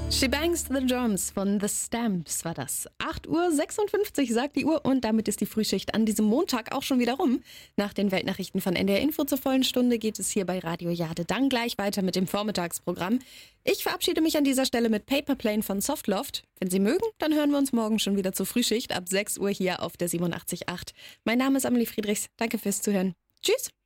She Bangs the Drums von The Stamps war das. 8:56 Uhr sagt die Uhr und damit ist die Frühschicht an diesem Montag auch schon wieder rum. Nach den Weltnachrichten von NDR Info zur vollen Stunde geht es hier bei Radio Jade dann gleich weiter mit dem Vormittagsprogramm. Ich verabschiede mich an dieser Stelle mit Paper Plane von Softloft. Wenn Sie mögen, dann hören wir uns morgen schon wieder zur Frühschicht ab 6 Uhr hier auf der 87.8. Mein Name ist Amelie Friedrichs. Danke fürs Zuhören. Tschüss!